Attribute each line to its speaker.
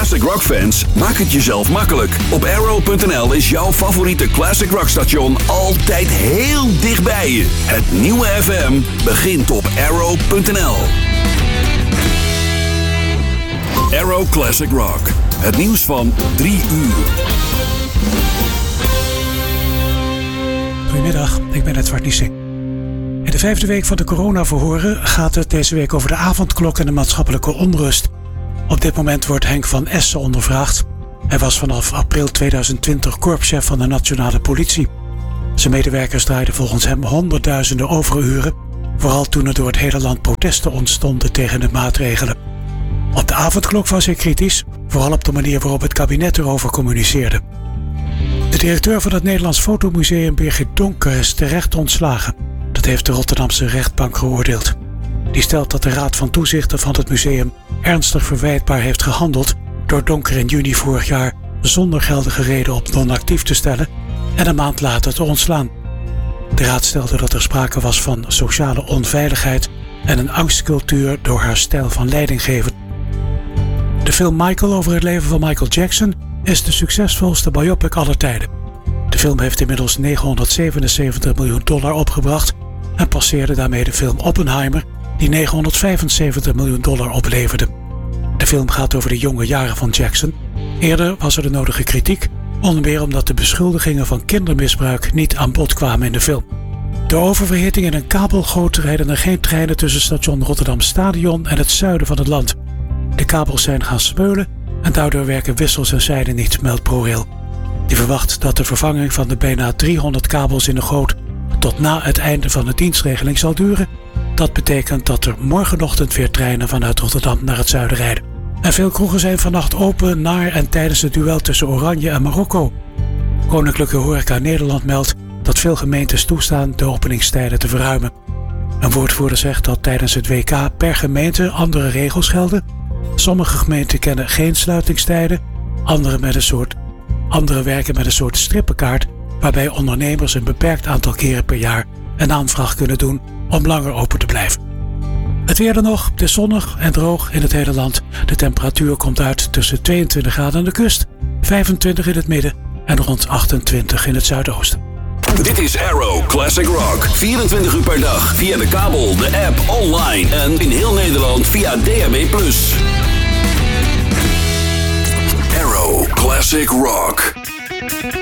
Speaker 1: classic rock fans, maak het jezelf makkelijk. Op Arrow.nl is jouw favoriete classic rock station altijd heel dichtbij je. Het nieuwe FM begint op Arrow.nl. Arrow Classic Rock. Het nieuws van 3 uur.
Speaker 2: Goedemiddag, ik ben Edward Niesing. In de 5e week van de coronaverhoren gaat het deze week over de avondklok en de maatschappelijke onrust. Op dit moment wordt Henk van Essen ondervraagd. Hij was vanaf april 2020 korpschef van de Nationale Politie. Zijn medewerkers draaiden volgens hem honderdduizenden overuren, vooral toen er door het hele land protesten ontstonden tegen de maatregelen. Op de avondklok was hij kritisch, vooral op de manier waarop het kabinet erover communiceerde. De directeur van het Nederlands Fotomuseum, Birgit Donker, is terecht ontslagen. Dat heeft de Rotterdamse rechtbank geoordeeld. Die stelt dat de Raad van Toezichten van het museum ernstig verwijtbaar heeft gehandeld door Donker in juni vorig jaar zonder geldige reden op non-actief te stellen en een maand later te ontslaan. De raad stelde dat er sprake was van sociale onveiligheid en een angstcultuur door haar stijl van leidinggeven. De film Michael over het leven van Michael Jackson is de succesvolste biopic aller tijden. De film heeft inmiddels $977 miljoen opgebracht en passeerde daarmee de film Oppenheimer, die $975 miljoen opleverde. De film gaat over de jonge jaren van Jackson. Eerder was er de nodige kritiek, onder meer omdat de beschuldigingen van kindermisbruik niet aan bod kwamen in de film. Door oververhitting in een kabelgoot rijden er geen treinen tussen station Rotterdam Stadion en het zuiden van het land. De kabels zijn gaan smeulen en daardoor werken wissels en zijden niet, meldt ProRail. Die verwacht dat de vervanging van de bijna 300 kabels in de goot tot na het einde van de dienstregeling zal duren. Dat betekent dat er morgenochtend weer treinen vanuit Rotterdam naar het zuiden rijden. En veel kroegen zijn vannacht open naar en tijdens het duel tussen Oranje en Marokko. Koninklijke Horeca Nederland meldt dat veel gemeentes toestaan de openingstijden te verruimen. Een woordvoerder zegt dat tijdens het WK per gemeente andere regels gelden. Sommige gemeenten kennen geen sluitingstijden, andere werken met een soort strippenkaart waarbij ondernemers een beperkt aantal keren per jaar een aanvraag kunnen doen om langer open te blijven. Het weer dan nog, het is zonnig en droog in het hele land. De temperatuur komt uit tussen 22 graden aan de kust, 25 in het midden en rond 28 in het zuidoosten.
Speaker 1: Dit is Arrow Classic Rock. 24 uur per dag via de kabel, de app, online en in heel Nederland via DAB+. Arrow Classic Rock.